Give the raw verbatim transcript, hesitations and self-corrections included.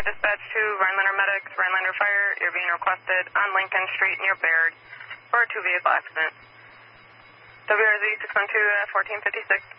dispatch to Rhinelander Medics, Rhinelander Fire. You're being requested on Lincoln Street near Baird for a two-vehicle accident. W R Z six one two, fourteen fifty-six.